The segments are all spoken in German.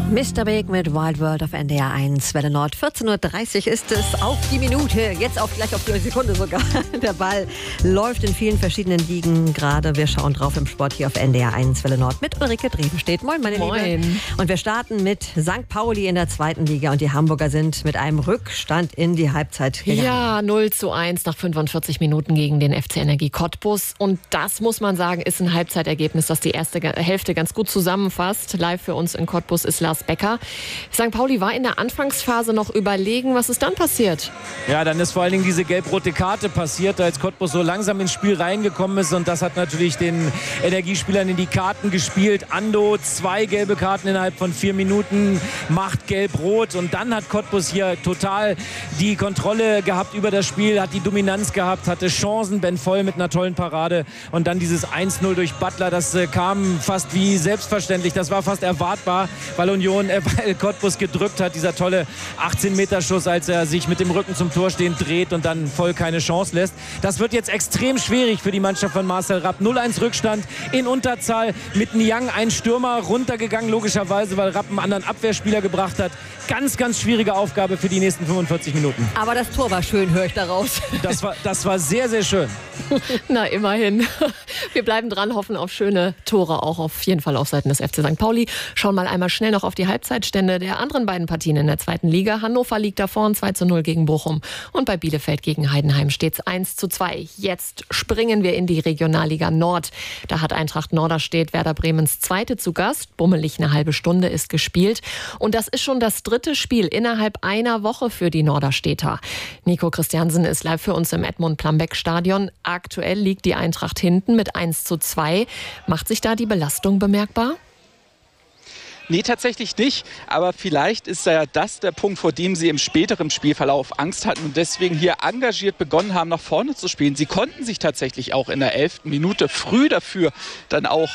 Mr. Big mit Wild World auf NDR 1, Welle Nord. 14.30 Uhr ist es auf die Minute, jetzt gleich auf die Sekunde sogar. Der Ball läuft in vielen verschiedenen Ligen gerade. Wir schauen drauf im Sport hier auf NDR 1, Welle Nord mit Ulrike Drevenstedt. Moin, meine Liebe. Und wir starten mit St. Pauli in der zweiten Liga und die Hamburger sind mit einem Rückstand in die Halbzeit gegangen. Ja, 0:1 nach 45 Minuten gegen den FC Energie Cottbus. Und das, muss man sagen, ist ein Halbzeitergebnis, das die erste Hälfte ganz gut zusammenfasst. Live für uns in Cottbus ist Lars Becker. St. Pauli war in der Anfangsphase noch überlegen. Was ist dann passiert? Ja, dann ist vor allen Dingen diese gelb-rote Karte passiert, als Cottbus so langsam ins Spiel reingekommen ist. Und das hat natürlich den Energiespielern in die Karten gespielt. Ando, 2 gelbe Karten innerhalb von 4 Minuten, macht gelb-rot. Und dann hat Cottbus hier total die Kontrolle gehabt über das Spiel, hat die Dominanz gehabt, hatte Chancen. Ben Voll mit einer tollen Parade. Und dann dieses 1:0 durch Butler, das kam fast wie selbstverständlich. Das war fast erwartbar, weil Cottbus gedrückt hat. Dieser tolle 18-Meter-Schuss, als er sich mit dem Rücken zum Tor stehend dreht und dann Voll keine Chance lässt. Das wird jetzt extrem schwierig für die Mannschaft von Marcel Rapp. 0:1 Rückstand in Unterzahl. Mit Niang ein Stürmer runtergegangen, logischerweise, weil Rapp einen anderen Abwehrspieler gebracht hat. Ganz, ganz schwierige Aufgabe für die nächsten 45 Minuten. Aber das Tor war schön, höre ich daraus. Das war sehr, sehr schön. Na, immerhin. Wir bleiben dran, hoffen auf schöne Tore, auch auf jeden Fall auf Seiten des FC St. Pauli. Schauen mal einmal schnell noch auf die Halbzeitstände der anderen beiden Partien in der zweiten Liga. Hannover liegt da vorn 2:0 gegen Bochum. Und bei Bielefeld gegen Heidenheim steht es 1:2. Jetzt springen wir in die Regionalliga Nord. Da hat Eintracht Norderstedt Werder Bremens Zweite zu Gast. Bummelig eine halbe Stunde ist gespielt. Und das ist schon das 3. Spiel innerhalb einer Woche für die Norderstedter. Nico Christiansen ist live für uns im Edmund-Plambeck-Stadion. Aktuell liegt die Eintracht hinten mit 1:2. Macht sich da die Belastung bemerkbar? Nee, tatsächlich nicht. Aber vielleicht ist ja das der Punkt, vor dem sie im späteren Spielverlauf Angst hatten und deswegen hier engagiert begonnen haben, nach vorne zu spielen. Sie konnten sich tatsächlich auch in der 11. Minute früh dafür dann auch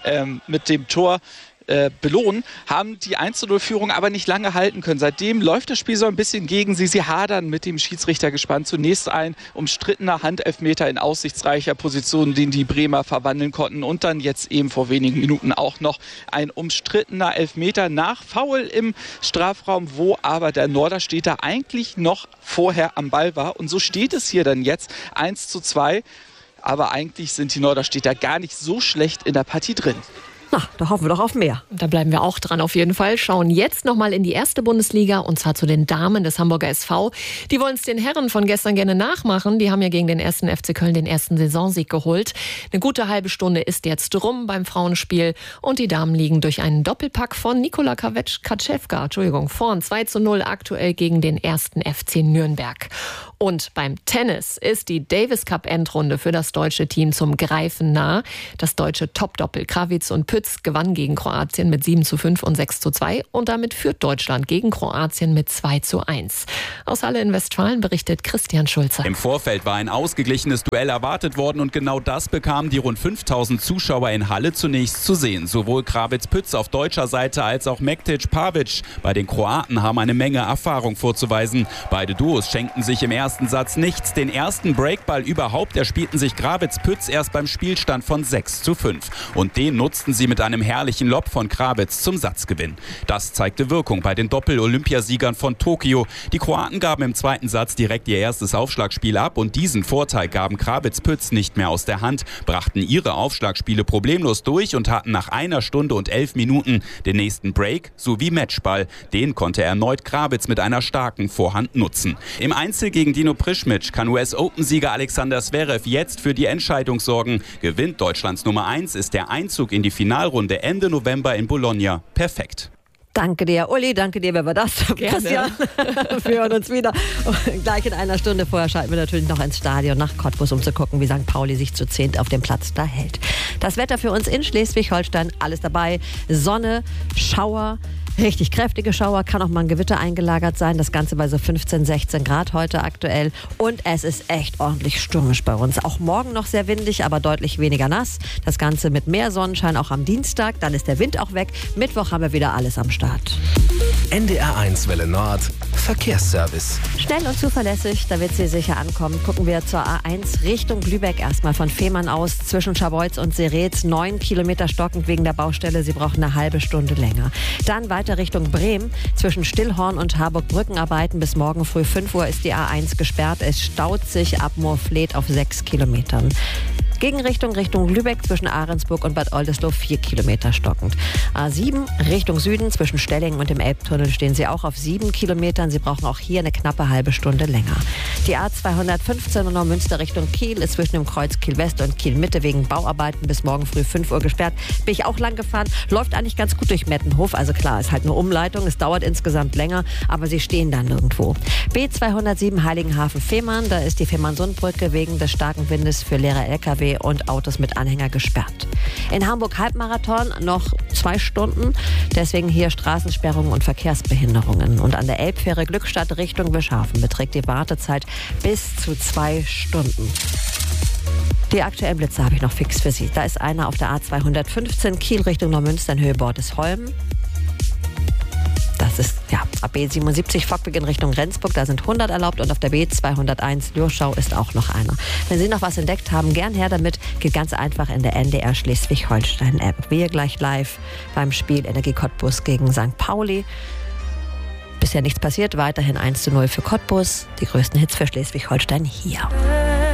mit dem Tor belohnen, haben die 1:0-Führung aber nicht lange halten können. Seitdem läuft das Spiel so ein bisschen gegen sie. Sie hadern mit dem Schiedsrichtergespann. Zunächst ein umstrittener Handelfmeter in aussichtsreicher Position, den die Bremer verwandeln konnten. Und dann jetzt eben vor wenigen Minuten auch noch ein umstrittener Elfmeter nach Foul im Strafraum, wo aber der Norderstedter eigentlich noch vorher am Ball war. Und so steht es hier dann jetzt 1:2. Aber eigentlich sind die Norderstedter gar nicht so schlecht in der Partie drin. Na, da hoffen wir doch auf mehr. Da bleiben wir auch dran auf jeden Fall. Schauen jetzt nochmal in die erste Bundesliga und zwar zu den Damen des Hamburger SV. Die wollen es den Herren von gestern gerne nachmachen. Die haben ja gegen den 1. FC Köln den ersten Saisonsieg geholt. Eine gute halbe Stunde ist jetzt rum beim Frauenspiel und die Damen liegen durch einen Doppelpack von Nikola Kaczewka, vorn 2:0 aktuell gegen den 1. FC Nürnberg. Und beim Tennis ist die Davis Cup Endrunde für das deutsche Team zum Greifen nah. Das deutsche Top-Doppel Krawitz und Pütz gewann gegen Kroatien mit 7:5 und 6:2 und damit führt Deutschland gegen Kroatien mit 2:1. Aus Halle in Westfalen berichtet Christian Schulze. Im Vorfeld war ein ausgeglichenes Duell erwartet worden und genau das bekamen die rund 5000 Zuschauer in Halle zunächst zu sehen. Sowohl Krawitz-Pütz auf deutscher Seite als auch Mektic-Pavic bei den Kroaten haben eine Menge Erfahrung vorzuweisen. Beide Duos schenkten sich im ersten Satz nichts. Den ersten Breakball überhaupt erspielten sich Krawitz-Pütz erst beim Spielstand von 6:5. Und den nutzten sie mit einem herrlichen Lob von Krawitz zum Satzgewinn. Das zeigte Wirkung bei den Doppel-Olympiasiegern von Tokio. Die Kroaten gaben im zweiten Satz direkt ihr erstes Aufschlagspiel ab und diesen Vorteil gaben Krawitz-Pütz nicht mehr aus der Hand, brachten ihre Aufschlagspiele problemlos durch und hatten nach 1 Stunde und 11 Minuten den nächsten Break sowie Matchball. Den konnte erneut Krawitz mit einer starken Vorhand nutzen. Im Einzel gegen Dino Prischmic kann US-Open-Sieger Alexander Zverev jetzt für die Entscheidung sorgen. Gewinnt Deutschlands Nummer 1, ist der Einzug in die Finalrunde Ende November in Bologna perfekt. Danke dir, Uli, danke dir, wer war das? Gerne. Christian, wir hören uns wieder. Und gleich in einer Stunde vorher schalten wir natürlich noch ins Stadion nach Cottbus, um zu gucken, wie St. Pauli sich zu 10 auf dem Platz da hält. Das Wetter für uns in Schleswig-Holstein, alles dabei. Sonne, Schauer, richtig kräftige Schauer, kann auch mal ein Gewitter eingelagert sein. Das Ganze bei so 15, 16 Grad heute aktuell. Und es ist echt ordentlich stürmisch bei uns. Auch morgen noch sehr windig, aber deutlich weniger nass. Das Ganze mit mehr Sonnenschein auch am Dienstag. Dann ist der Wind auch weg. Mittwoch haben wir wieder alles am Start. NDR1 Welle Nord, Verkehrsservice. Schnell und zuverlässig, da wird sie sicher ankommen. Gucken wir zur A1 Richtung Lübeck erstmal von Fehmarn aus zwischen Scharbeutz und Seretz. 9 Kilometer stockend wegen der Baustelle. Sie brauchen eine halbe Stunde länger. Dann weiter Richtung Bremen. Zwischen Stillhorn und Harburg Brückenarbeiten bis morgen früh 5 Uhr ist die A1 gesperrt. Es staut sich ab Moorfleet auf 6 Kilometern. Gegenrichtung Richtung Lübeck zwischen Ahrensburg und Bad Oldesloe 4 Kilometer stockend. A7 Richtung Süden zwischen Stellingen und dem Elbtunnel stehen Sie auch auf 7 Kilometern. Sie brauchen auch hier eine knappe halbe Stunde länger. Die A215 Neumünster Richtung Kiel ist zwischen dem Kreuz Kiel West und Kiel Mitte wegen Bauarbeiten bis morgen früh 5 Uhr gesperrt. Bin ich auch lang gefahren. Läuft eigentlich ganz gut durch Mettenhof. Also klar, ist halt eine Umleitung. Es dauert insgesamt länger, aber Sie stehen dann nirgendwo. B207 Heiligenhafen-Fehmarn. Da ist die Fehmarnsundbrücke wegen des starken Windes für leere LKW und Autos mit Anhänger gesperrt. In Hamburg Halbmarathon noch 2 Stunden, deswegen hier Straßensperrungen und Verkehrsbehinderungen. Und an der Elbfähre Glückstadt Richtung Wischhafen beträgt die Wartezeit bis zu 2 Stunden. Die aktuellen Blitze habe ich noch fix für Sie. Da ist einer auf der A215 Kiel Richtung Neumünster in Höhe Bordesholm. Das ist ab B77 Fockbeginn Richtung Rendsburg, da sind 100 erlaubt und auf der B201 Lurschau ist auch noch einer. Wenn Sie noch was entdeckt haben, gern her damit. Geht ganz einfach in der NDR Schleswig-Holstein-App. Wir gleich live beim Spiel Energie Cottbus gegen St. Pauli. Bisher nichts passiert, weiterhin 1:0 für Cottbus. Die größten Hits für Schleswig-Holstein hier.